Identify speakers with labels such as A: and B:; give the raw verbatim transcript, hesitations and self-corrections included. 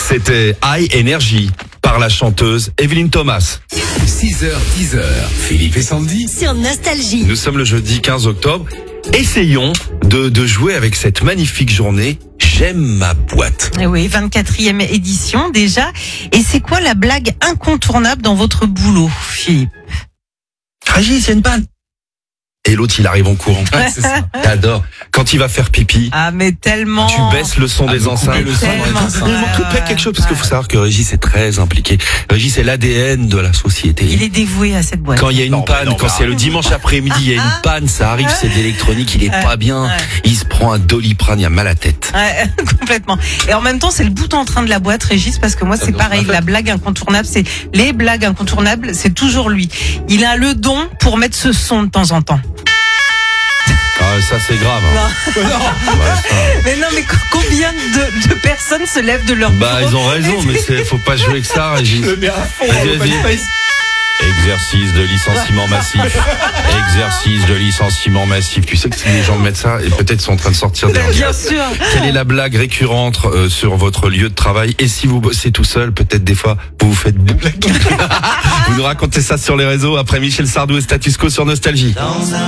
A: C'était High Energy par la chanteuse Evelyne Thomas.
B: six heures dix, Philippe et Sandy.
C: Sur Nostalgie.
A: Nous sommes le jeudi quinze octobre. Essayons de, de jouer avec cette magnifique journée. J'aime ma boîte.
D: Eh oui, vingt-quatrième édition déjà. Et c'est quoi la blague incontournable dans votre boulot, Philippe?
A: Régis, il y a une panne. Et l'autre, il arrive en courant.
B: Ouais, c'est ça.
A: J'adore. Quand il va faire pipi,
D: Ah, mais tellement.
A: tu baisses le son
B: Ah,
A: des
B: me couper
A: enceintes.
B: le son dans les
D: Tellement.
B: enceintes.
A: Il manque tout de quelque chose, parce qu'il faut savoir que Régis est très impliqué. Régis, c'est l'A D N de la société.
D: Il est dévoué à cette boîte.
A: Quand il y a une
B: Non, mais
A: panne,
B: non,
A: quand
B: mais
A: c'est le dimanche après-midi, il y a une panne, ça arrive, c'est d'électronique, il est
D: Ouais,
A: pas bien.
D: ouais.
A: Il se prend un Doliprane, il a mal à la tête.
D: Ouais, complètement. Et en même temps, c'est le bout en train de la boîte, Régis, parce que moi, c'est
A: donc,
D: pareil.
A: en fait-
D: La blague incontournable, c'est les blagues incontournables, c'est toujours lui. Il a le don pour mettre ce son de temps en temps.
A: Ah, ça c'est grave. hein. Ouais, ça.
D: Mais non, mais co- combien de, de personnes se lèvent de leur
A: Bah,
D: bureau?
A: ils ont raison, mais c'est, faut pas jouer avec ça, Régis.
B: Le mets à fond,
A: Vas-y,
B: le
A: vas-y.
B: face.
A: Exercice de licenciement massif. Exercice de licenciement massif. Tu sais que si les gens mettent ça, et peut-être sont en train de sortir des
D: Bien sûr.
A: Quelle est la blague récurrente euh, sur votre lieu de travail? Et si vous bossez tout seul, peut-être des fois, vous vous faites blagues. Vous nous racontez ça sur les réseaux après Michel Sardou et Status Quo sur Nostalgie.